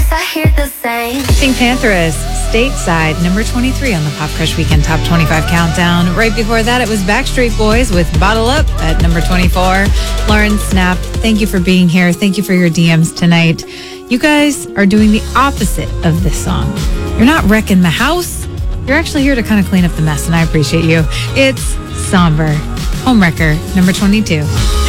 I hear the same. Pink Panthers, Stateside, number 23 on the Pop Crush Weekend Top 25 Countdown. Right before that, it was Backstreet Boys with Bottle Up at number 24. Lauren Snap, thank you for being here. Thank you for your DMs tonight. You guys are doing the opposite of this song. You're not wrecking the house. You're actually here to kind of clean up the mess, and I appreciate you. It's Somber, Homewrecker, number 22.